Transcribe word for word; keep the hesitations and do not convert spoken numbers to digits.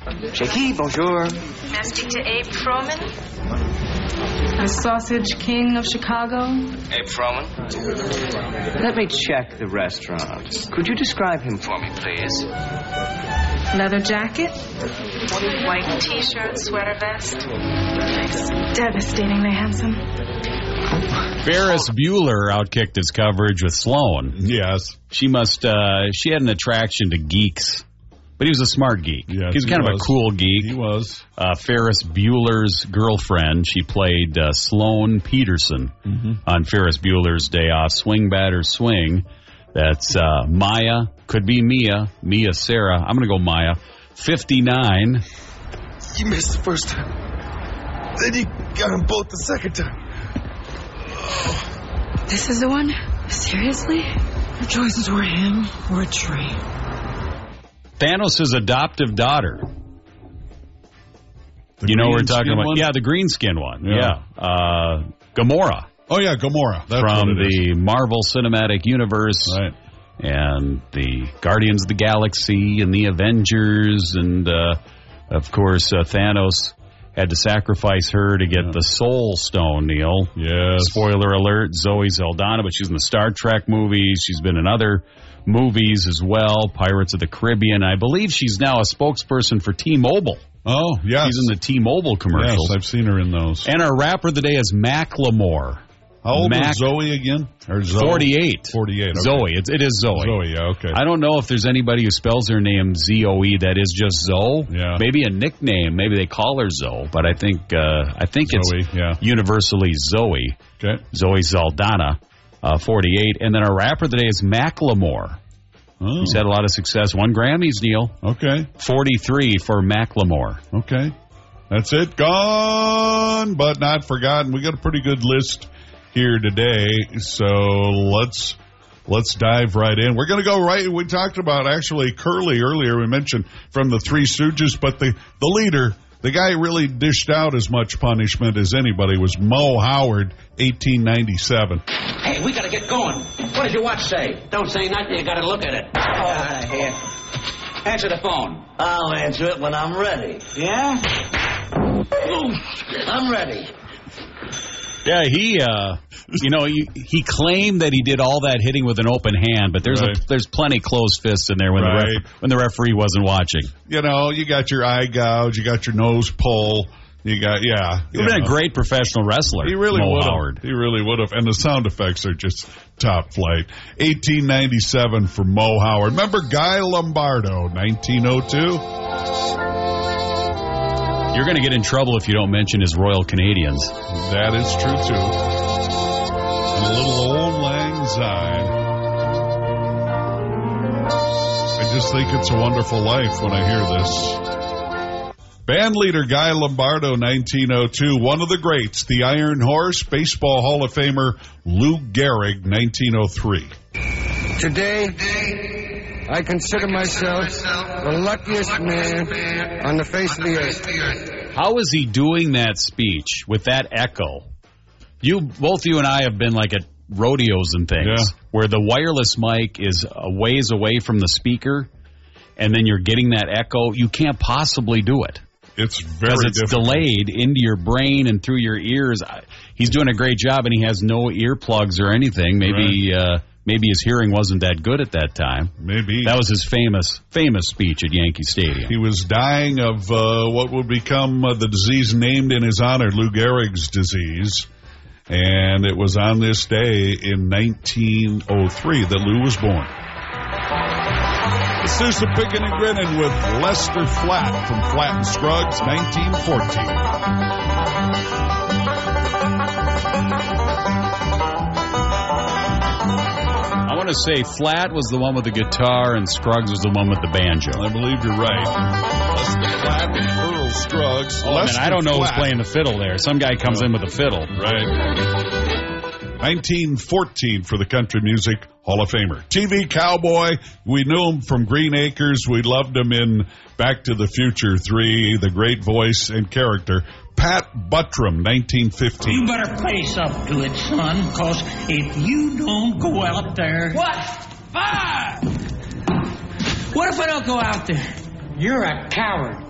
Shaky, bonjour. May I speak to Abe Froman? The Sausage King of Chicago? Abe Froman? Let me check the restaurant. Could you describe him for me, please? Leather jacket? White T-shirt, sweater vest. Nice. Devastatingly handsome. Ferris Bueller outkicked his coverage with Sloan. Yes. She must, uh, she had an attraction to geeks. But he was a smart geek. Yes, he was kind he of was. a cool geek. He was. Uh, Ferris Bueller's girlfriend. She played uh, Sloan Peterson mm-hmm. on Ferris Bueller's Day Off. Swing, batter, swing. That's uh, Maya. Could be Mia. Mia Sarah. I'm going to go Maya. fifty-nine. You missed the first time. Then you got them both the second time. This is the one? Seriously? Your choices were him or a tree. Thanos' adoptive daughter. The you know what we're green talking skin about? one? Yeah, the green skin one. Yeah. Yeah. Uh, Gamora. Oh, yeah, Gamora. That's From what it the is. Marvel Cinematic Universe. Right. And the Guardians of the Galaxy and the Avengers. And, uh, of course, uh, Thanos had to sacrifice her to get yeah. the Soul Stone, Neil. Yes. Spoiler alert, Zoe Saldana, but she's in the Star Trek movies. She's been in other movies as well, Pirates of the Caribbean. I believe she's now a spokesperson for T-Mobile. Oh, yes. She's in the T-Mobile commercials. Yes, I've seen her in those. And our rapper of the day is Macklemore. How old Mac- is Zoe again? Or Zoe? forty-eight. forty-eight. Okay. Zoe. It, it is Zoe. Zoe, yeah, okay. I don't know if there's anybody who spells her name Z O E that is just Zoe. Yeah. Maybe a nickname. Maybe they call her Zoe. But I think uh, I think Zoe, it's yeah. universally Zoe. Okay. Zoe Saldana, uh, forty-eight. And then our rapper of the day is Macklemore. Oh. He's had a lot of success. Won Grammys, Neil. Okay. forty-three for Macklemore. Okay. That's it. Gone, but not forgotten. We got a pretty good list here today, so let's let's dive right in. We're going to go right. We talked about actually Curly earlier. We mentioned from the Three Stooges, but the the leader, the guy who really dished out as much punishment as anybody, was Mo Howard, eighteen ninety-seven. Hey, we got to get going. What does your watch say? Don't say nothing. You got to look at it. Uh, here. Answer the phone. I'll answer it when I'm ready. Yeah? I'm ready. Yeah, he, uh, you know, he, he claimed that he did all that hitting with an open hand, but there's Right. a, there's plenty closed fists in there when Right. the ref, when the referee wasn't watching. You know, you got your eye gouge, you got your nose pull, you got yeah. He would have been a great professional wrestler. He really Mo would Howard. have. He really would have. And the sound effects are just top flight. eighteen ninety-seven for Mo Howard. Remember Guy Lombardo, nineteen oh two? You're going to get in trouble if you don't mention his Royal Canadians. That is true, too. And a little old lang syne. I just think it's a wonderful life when I hear this. Band leader Guy Lombardo, nineteen oh two. One of the greats, the Iron Horse, Baseball Hall of Famer Lou Gehrig, nineteen oh three. Today, I consider myself the luckiest man on the face of the earth. How is he doing that speech with that echo? You, both you and I have been like at rodeos and things Yeah. where the wireless mic is a ways away from the speaker, and then you're getting that echo. You can't possibly do it. It's very Because it's difficult. delayed into your brain and through your ears. He's doing a great job, and he has no earplugs or anything. Maybe Right. uh, maybe his hearing wasn't that good at that time. Maybe. That was his famous famous speech at Yankee Stadium. He was dying of uh, what would become uh, the disease named in his honor, Lou Gehrig's disease. And it was on this day in nineteen oh three that Lou was born. Let's do some picking and grinning with Lester Flatt from Flatt and Scruggs, nineteen fourteen. I want to say Flatt was the one with the guitar and Scruggs was the one with the banjo. I believe you're right. Lester Flatt and Earl Scruggs. Oh, man, Lester I don't know who's Flatt. playing the fiddle there. Some guy comes in with a fiddle. Right. nineteen fourteen for the Country Music Hall of Famer. T V cowboy. We knew him from Green Acres. We loved him in Back to the Future three, the great voice and character. Pat Buttram, nineteen fifteen. You better face up to it, son, because if you don't go out there... What? Fire! What if I don't go out there? You're a coward.